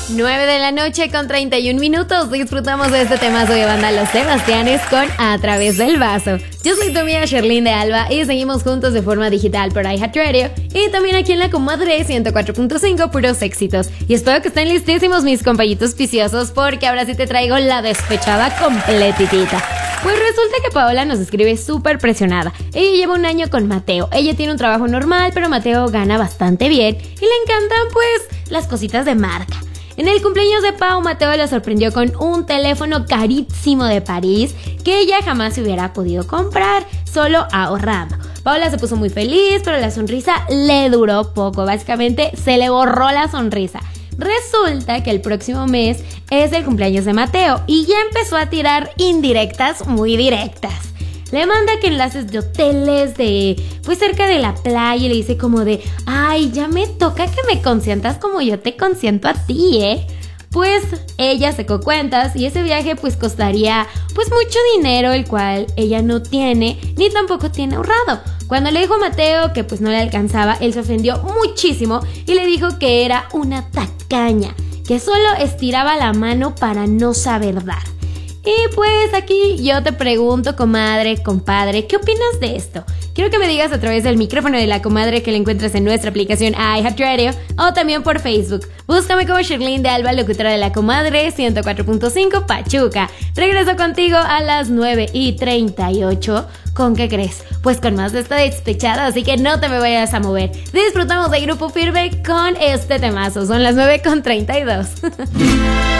9 de la noche con 31 minutos. Disfrutamos de este temazo de banda Los Sebastianes con A Través del Vaso. Yo soy tu amiga Sherlyn de Alba y seguimos juntos de forma digital por iHeartRadio y también aquí en la comadre 104.5, puros éxitos. Y espero que estén listísimos mis compañitos viciosos porque ahora sí te traigo la despechada completitita. Pues resulta que Paola nos escribe súper presionada. Ella lleva un año con Mateo. Ella tiene un trabajo normal, pero Mateo gana bastante bien y le encantan pues las cositas de marca. En el cumpleaños de Pau, Mateo le sorprendió con un teléfono carísimo de París que ella jamás se hubiera podido comprar, solo ahorrando. Paola se puso muy feliz, pero la sonrisa le duró poco. Básicamente se le borró la sonrisa. Resulta que el próximo mes es el cumpleaños de Mateo y ya empezó a tirar indirectas muy directas. Le manda que enlaces de hoteles pues cerca de la playa y le dice como de ay, ya me toca que me consientas como yo te consiento a ti, Pues ella sacó cuentas y ese viaje pues costaría pues mucho dinero, el cual ella no tiene ni tampoco tiene ahorrado. Cuando le dijo a Mateo que pues no le alcanzaba, él se ofendió muchísimo y le dijo que era una tacaña, que solo estiraba la mano para no saber dar. Y pues aquí yo te pregunto, comadre, compadre, ¿qué opinas de esto? Quiero que me digas a través del micrófono de la comadre que la encuentras en nuestra aplicación iHeartRadio o también por Facebook. Búscame como Sherlyn de Alba, locutora de la comadre 104.5 Pachuca. Regreso contigo a las 9:38. ¿Con qué crees? Pues con más de esta despechada, así que no te me vayas a mover. Disfrutamos de Grupo Firme con este temazo. Son las 9:32.